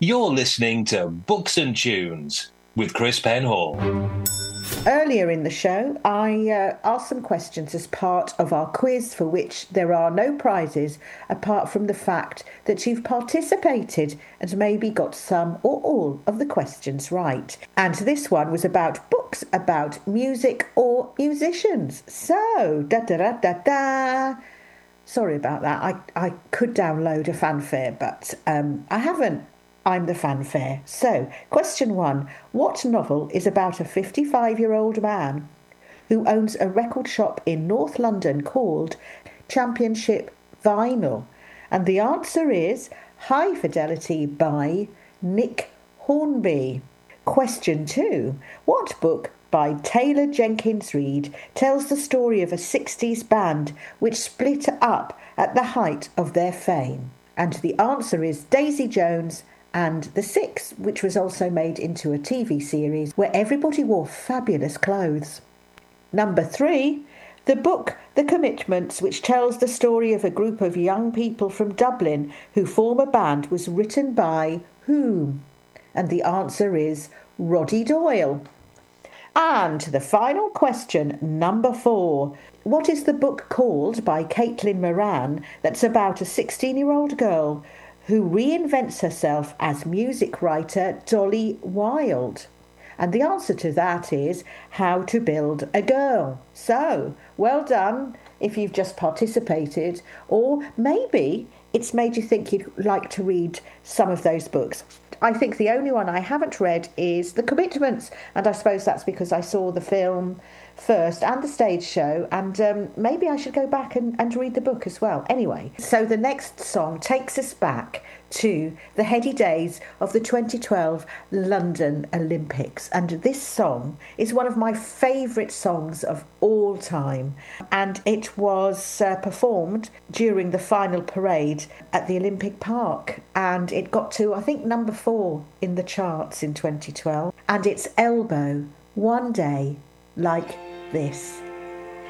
You're listening to Books and Tunes with Chris Penhall. Earlier in the show, I asked some questions as part of our quiz, for which there are no prizes apart from the fact that you've participated and maybe got some or all of the questions right. And this one was about books about music or musicians. So, da da da da da. Sorry about that. I could download a fanfare, but I haven't. I'm the fanfare. So, question one. What novel is about a 55-year-old man who owns a record shop in North London called Championship Vinyl? And the answer is High Fidelity by Nick Hornby. Question two. What book by Taylor Jenkins Reid tells the story of a 60s band which split up at the height of their fame? And the answer is Daisy Jones and The Six, which was also made into a TV series where everybody wore fabulous clothes. Number three, the book The Commitments, which tells the story of a group of young people from Dublin who form a band, was written by whom? And the answer is Roddy Doyle. And the final question, number four. What is the book called by Caitlin Moran that's about a 16-year-old girl who reinvents herself as music writer Dolly Wilde? And the answer to that is How to Build a Girl. So, well done if you've just participated, or maybe it's made you think you'd like to read some of those books. I think the only one I haven't read is The Commitments, and I suppose that's because I saw the film first and the stage show, and maybe I should go back and read the book as well. Anyway, so the next song takes us back to the heady days of the 2012 London Olympics, and this song is one of my favourite songs of all time, and it was performed during the final parade at the Olympic Park, and it got to, I think, number 4 in the charts in 2012, and it's Elbow, One Day Like This.